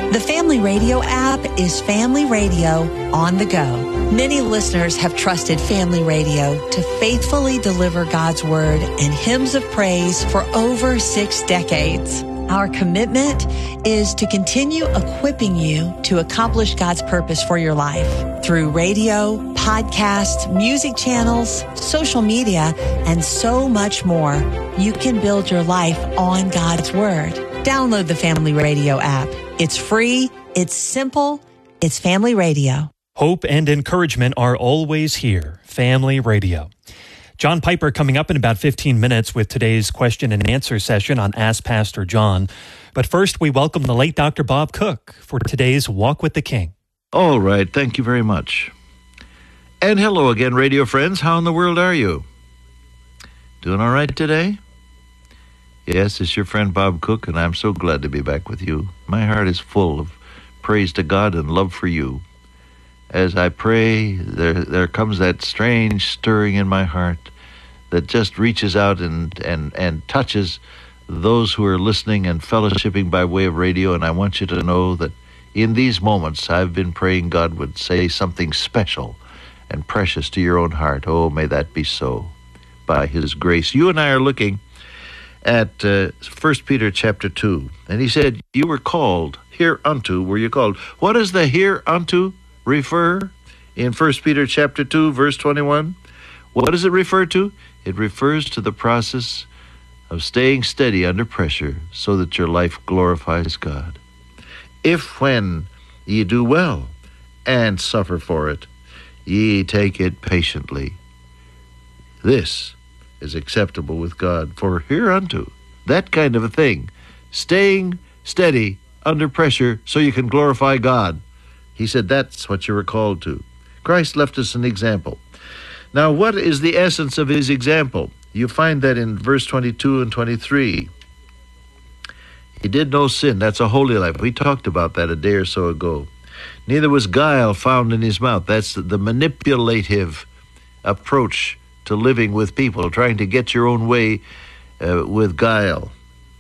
The Family Radio app is Family Radio on the go. Many listeners have trusted Family Radio to faithfully deliver God's Word and hymns of praise for over 6 decades. Our commitment is to continue equipping you to accomplish God's purpose for your life through radio, podcasts, music channels, social media, and so much more. You can build your life on God's Word. Download the Family Radio app. It's free, it's simple, it's Family Radio. Hope and encouragement are always here. Family Radio. John Piper coming up in about 15 minutes with today's question and answer session on Ask Pastor John. But first, we welcome the late Dr. Bob Cook for today's Walk with the King. All right, thank you very much. And hello again, radio friends. How in the world are you? Doing all right today? Yes, it's your friend Bob Cook, and I'm so glad to be back with you. My heart is full of praise to God and love for you. As I pray, there comes that strange stirring in my heart that just reaches out and touches those who are listening and fellowshipping by way of radio. And I want you to know that in these moments, I've been praying God would say something special and precious to your own heart. Oh, may that be so by His grace. You and I are looking at 1 Peter chapter 2. And he said, you were called, hereunto were you called. What does the hereunto refer in 1 Peter chapter 2, verse 21? What does it refer to? It refers to the process of staying steady under pressure so that your life glorifies God. If when ye do well and suffer for it, ye take it patiently, this is acceptable with God. For hereunto, that kind of a thing, staying steady under pressure so you can glorify God, he said that's what you were called to. Christ left us an example. Now, what is the essence of his example? You find that in verse 22 and 23. He did no sin. That's a holy life. We talked about that a day or so ago. Neither was guile found in his mouth. That's the manipulative approach to living with people, trying to get your own way with guile.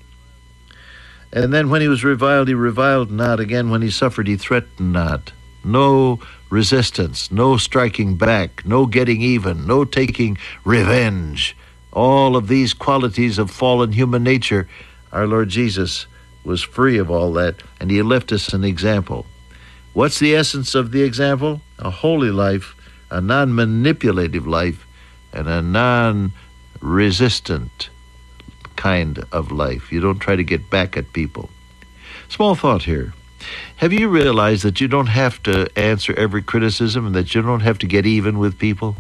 And then when he was reviled, he reviled not. Again, when he suffered, he threatened not. No resistance, no striking back, no getting even, no taking revenge. All of these qualities of fallen human nature, our Lord Jesus was free of all that, and he left us an example. What's the essence of the example? A holy life, a non-manipulative life, and a non-resistant kind of life. You don't try to get back at people. Small thought here. Have you realized that you don't have to answer every criticism and that you don't have to get even with people?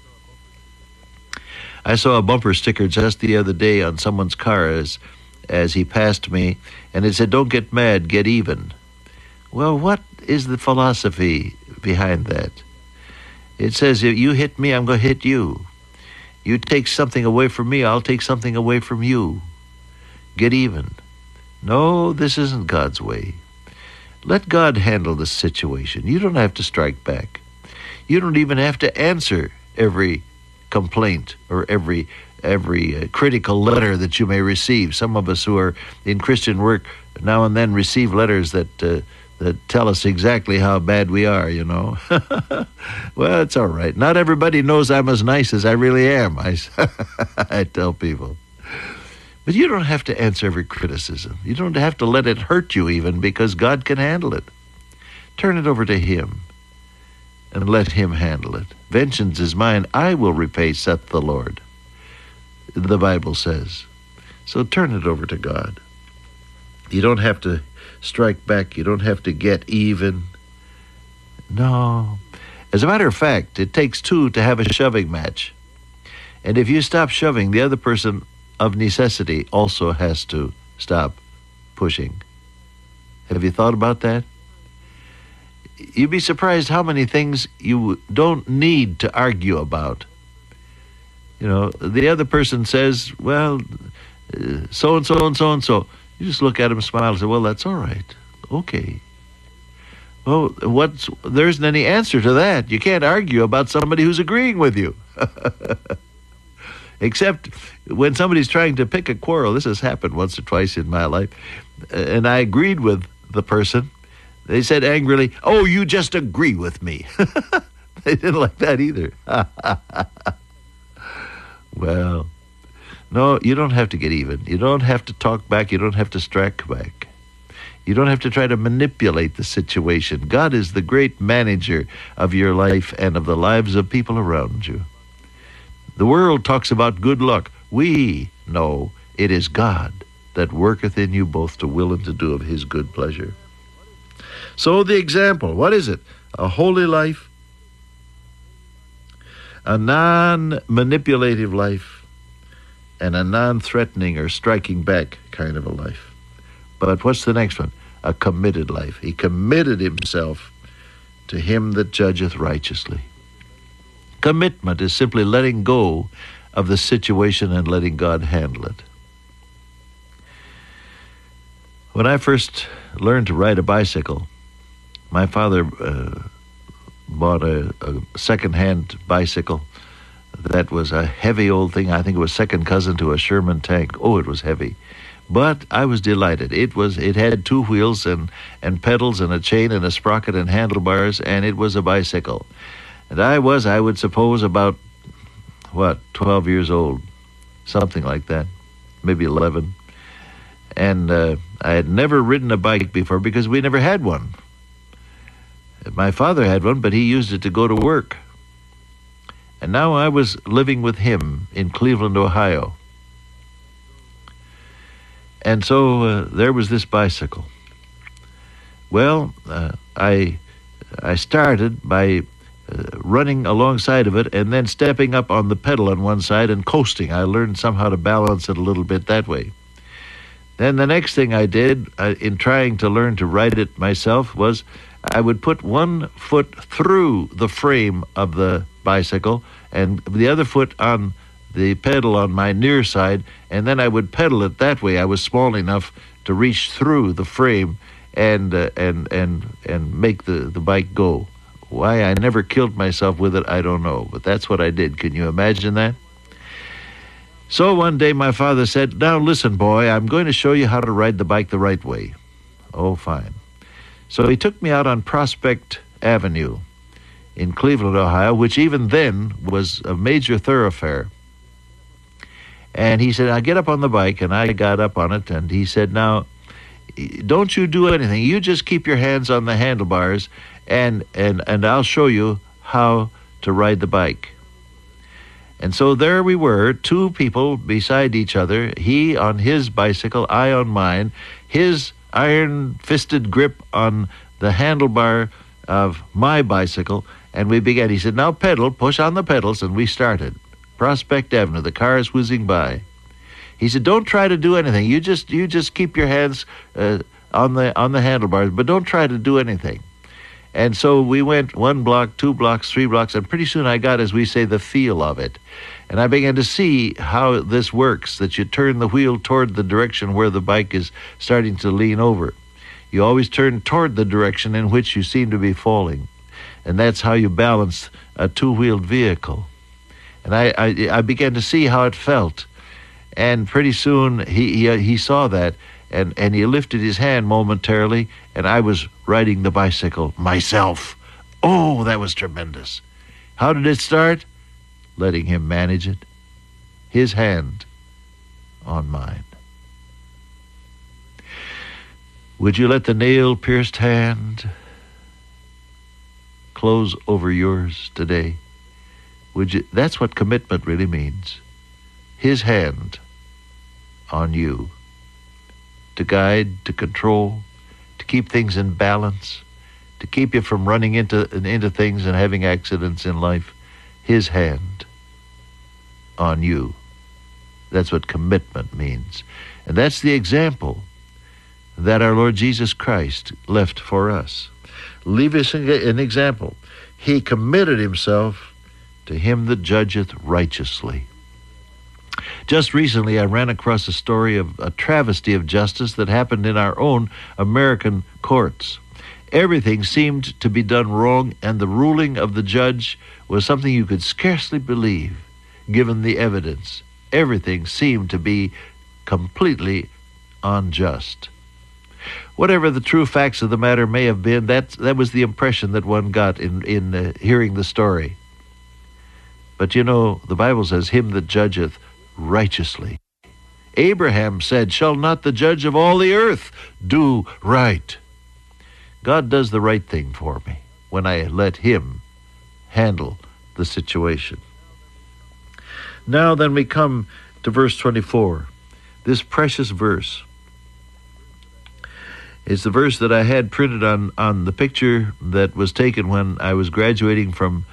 I saw a bumper sticker just the other day on someone's car as he passed me, and it said, don't get mad, get even. Well, what is the philosophy behind that? It says, if you hit me, I'm going to hit you. You take something away from me, I'll take something away from you. Get even. No, this isn't God's way. Let God handle the situation. You don't have to strike back. You don't even have to answer every complaint or every critical letter that you may receive. Some of us who are in Christian work now and then receive letters that tell us exactly how bad we are, you know. Well, it's all right. Not everybody knows I'm as nice as I really am, I tell people. But you don't have to answer every criticism. You don't have to let it hurt you even, because God can handle it. Turn it over to Him and let Him handle it. Vengeance is mine, I will repay, saith the Lord, the Bible says. So turn it over to God. You don't have to strike back. You don't have to get even. No. As a matter of fact, it takes two to have a shoving match. And if you stop shoving, the other person of necessity also has to stop pushing. Have you thought about that? You'd be surprised how many things you don't need to argue about. You know, the other person says, well, so-and-so and so-and-so. You just look at them, smile, and say, well, that's all right. Okay. Well, there isn't any answer to that. You can't argue about somebody who's agreeing with you. Except when somebody's trying to pick a quarrel. This has happened once or twice in my life. And I agreed with the person. They said angrily, "Oh, you just agree with me." They didn't like that either. Well, no, you don't have to get even. You don't have to talk back. You don't have to strike back. You don't have to try to manipulate the situation. God is the great manager of your life and of the lives of people around you. The world talks about good luck. We know it is God that worketh in you both to will and to do of his good pleasure. So the example, what is it? A holy life, a non-manipulative life, and a non-threatening or striking back kind of a life. But what's the next one? A committed life. He committed himself to him that judgeth righteously. Commitment is simply letting go of the situation and letting God handle it. When I first learned to ride a bicycle, my father bought a second-hand bicycle that was a heavy old thing. I think it was second cousin to a Sherman tank. Oh, it was heavy. But I was delighted. It had two wheels and pedals and a chain and a sprocket and handlebars, and it was a bicycle. And I would suppose, about, 12 years old, something like that, maybe 11. And I had never ridden a bike before because we never had one. My father had one, but he used it to go to work. And now I was living with him in Cleveland, Ohio. And so there was this bicycle. Well, I started by running alongside of it and then stepping up on the pedal on one side and coasting. I learned somehow to balance it a little bit that way. Then the next thing I did in trying to learn to ride it myself was I would put one foot through the frame of the bicycle and the other foot on the pedal on my near side, and then I would pedal it that way. I was small enough to reach through the frame and make the bike go. Why I never killed myself with it, I don't know, but that's what I did. Can you imagine that? So one day my father said, "Now listen, boy, I'm going to show you how to ride the bike the right way." Oh, fine. So he took me out on Prospect Avenue in Cleveland, Ohio, which even then was a major thoroughfare. And he said, "Now get up on the bike," and I got up on it, and he said, "Now, don't you do anything. You just keep your hands on the handlebars, and I'll show you how to ride the bike." And so there we were, two people beside each other, he on his bicycle, I on mine, his iron-fisted grip on the handlebar of my bicycle, and we began. He said, "Now pedal, push on the pedals," and we started. Prospect Avenue, the cars whizzing by. He said, "Don't try to do anything. You just keep your hands on the handlebars, but don't try to do anything." And so we went 1 block, 2 blocks, 3 blocks, and pretty soon I got, as we say, the feel of it. And I began to see how this works, that you turn the wheel toward the direction where the bike is starting to lean over. You always turn toward the direction in which you seem to be falling. And that's how you balance a two-wheeled vehicle. And I began to see how it felt. And pretty soon he saw that, and he lifted his hand momentarily, and I was riding the bicycle myself. Oh, that was tremendous. How did it start? Letting him manage it. His hand on mine. Would you let the nail-pierced hand close over yours today? Would you? That's what commitment really means. His hand on you. To guide, to control, to keep things in balance, to keep you from running into things and having accidents in life. His hand on you. That's what commitment means. And that's the example that our Lord Jesus Christ left for us. Leave us an example. He committed himself to him that judgeth righteously. Just recently, I ran across a story of a travesty of justice that happened in our own American courts. Everything seemed to be done wrong, and the ruling of the judge was something you could scarcely believe, given the evidence. Everything seemed to be completely unjust. Whatever the true facts of the matter may have been, that was the impression that one got in hearing the story. But you know, the Bible says, him that judgeth righteously. Abraham said, shall not the judge of all the earth do right? God does the right thing for me when I let him handle the situation. Now then we come to verse 24. This precious verse. It's the verse that I had printed on the picture that was taken when I was graduating from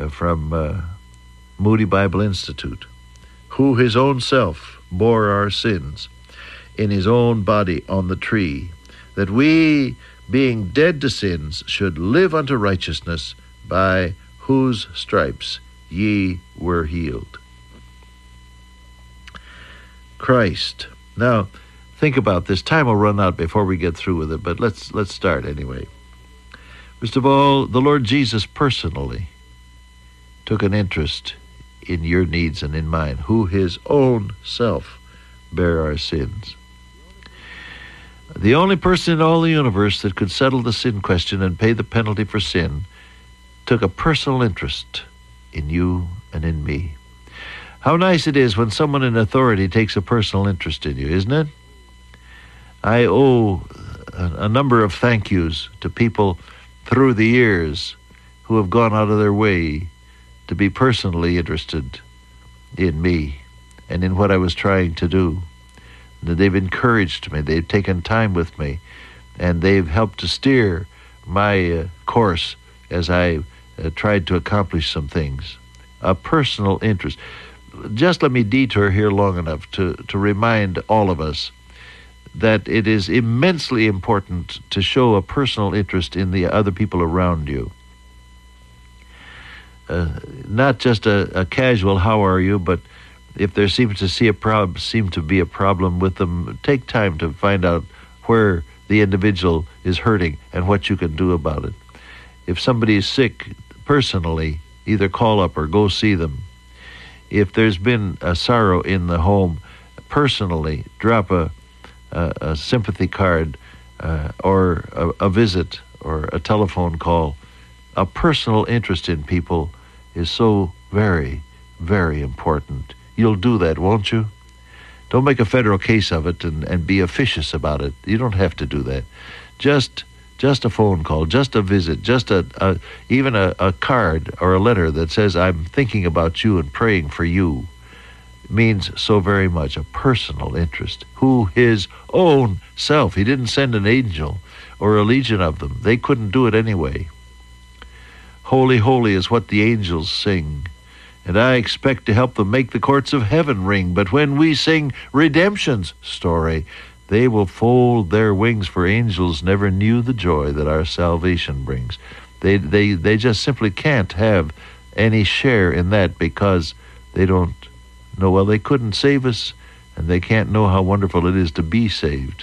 Moody Bible Institute. Who his own self bore our sins in his own body on the tree, that we, being dead to sins, should live unto righteousness, by whose stripes ye were healed. Christ. Now, think about this. Time will run out before we get through with it, but let's start anyway. First of all, the Lord Jesus personally took an interest in your needs and in mine, who his own self bare our sins. The only person in all the universe that could settle the sin question and pay the penalty for sin took a personal interest in you and in me. How nice it is when someone in authority takes a personal interest in you, isn't it? I owe a number of thank yous to people through the years who have gone out of their way to be personally interested in me and in what I was trying to do. They've encouraged me, they've taken time with me, and they've helped to steer my course as I tried to accomplish some things. A personal interest. Just let me detour here long enough to remind all of us that it is immensely important to show a personal interest in the other people around you. Not just a casual "how are you," but if there seems to be a problem with them, take time to find out where the individual is hurting and what you can do about it. If somebody is sick, personally, either call up or go see them. If there's been a sorrow in the home, personally, drop a sympathy card or a visit or a telephone call. A personal interest in people is so very, very important. You'll do that, won't you? Don't make a federal case of it and be officious about it. You don't have to do that. Just a phone call, just a visit, just even a card or a letter that says, I'm thinking about you and praying for you, means so very much. A personal interest. Who his own self. He didn't send an angel or a legion of them. They couldn't do it anyway. Holy, holy is what the angels sing, and I expect to help them make the courts of heaven ring. But when we sing redemption's story, they will fold their wings, for angels never knew the joy that our salvation brings. They just simply can't have any share in that because they don't know. Well, they couldn't save us, and they can't know how wonderful it is to be saved.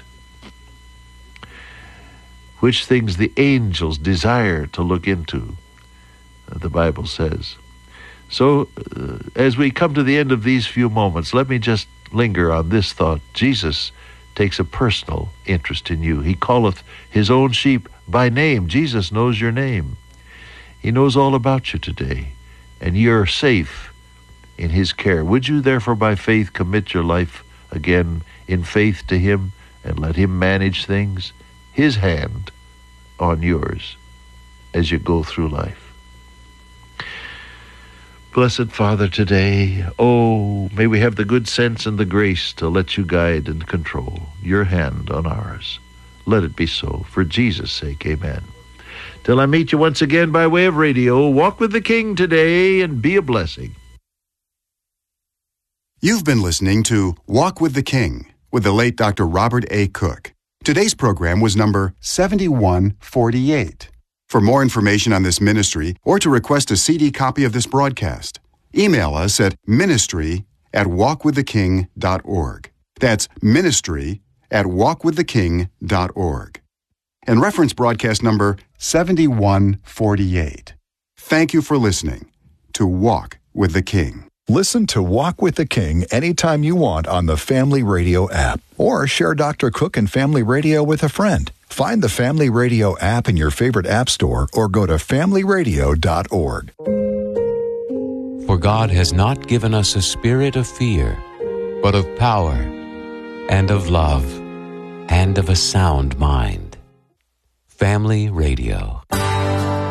Which things the angels desire to look into, the Bible says. So, as we come to the end of these few moments, let me just linger on this thought. Jesus takes a personal interest in you. He calleth his own sheep by name. Jesus knows your name. He knows all about you today, and you're safe in his care. Would you therefore by faith commit your life again in faith to him and let him manage things, his hand on yours as you go through life? Blessed Father, today, oh, may we have the good sense and the grace to let you guide and control your hand on ours. Let it be so. For Jesus' sake, amen. Till I meet you once again by way of radio, walk with the King today and be a blessing. You've been listening to Walk with the King with the late Dr. Robert A. Cook. Today's program was number 7148. For more information on this ministry or to request a CD copy of this broadcast, email us at ministry@walkwiththeking.org. That's ministry@walkwiththeking.org. And reference broadcast number 7148. Thank you for listening to Walk with the King. Listen to Walk with the King anytime you want on the Family Radio app, or share Dr. Cook and Family Radio with a friend. Find the Family Radio app in your favorite app store or go to familyradio.org. For God has not given us a spirit of fear, but of power and of love and of a sound mind. Family Radio.